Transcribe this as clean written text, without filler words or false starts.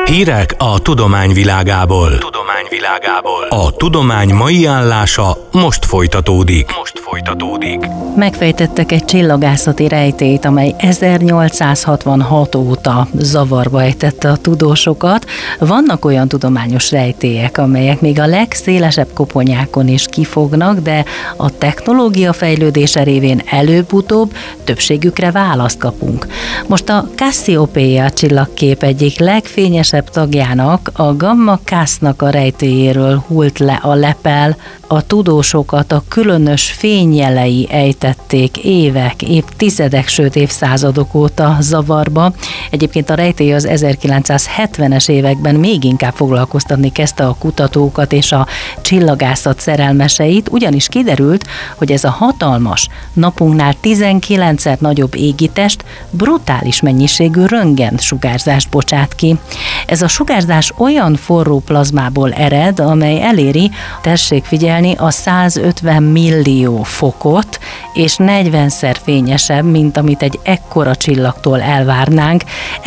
Hírek a tudomány világából. A tudomány mai állása most folytatódik. Megfejtettek egy csillagászati rejtélyt, amely 1866 óta zavarba ejtette a tudósokat. Vannak olyan tudományos rejtélyek, amelyek még a legszélesebb koponyákon is kifognak, de a technológia fejlődése révén előbb-utóbb többségükre választ kapunk. Most a Cassiopeia csillagkép egyik legfényesebb tagjának, a Gamma Cassnak a rejtélyéről hult le a lepel. A tudósokat a különös fényjelei ejtették évek, évtizedek, sőt évszázadok óta zavarba. Egyébként a rejtély az 1970-es években még inkább foglalkoztatni kezdte a kutatókat és a csillagászat szerelmeseit, ugyanis kiderült, hogy ez a hatalmas, napunknál 19-szer nagyobb égitest brutális mennyiségű röntgensugárzást bocsát ki. Ez a sugárzás olyan forró plazmából ered, amely eléri, tessék figyelni, a 150 millió fokot, és 40-szer fényesebb, mint amit egy ekkora csillagtól elvárnánk.